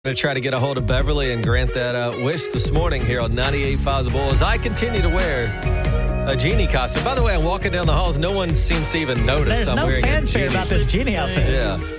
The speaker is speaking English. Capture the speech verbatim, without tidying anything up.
Going to try to get a hold of Beverly and grant that uh, wish this morning here on ninety-eight point five The Bull as I continue to wear a genie costume. By the way, I'm walking down the halls. No one seems to even notice There's I'm no wearing a fanfare genie. about this genie outfit. Yeah.